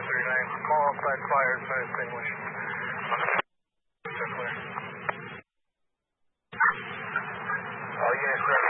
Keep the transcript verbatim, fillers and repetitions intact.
thirty-nine. Call outside fire, fire extinguished. All units ready.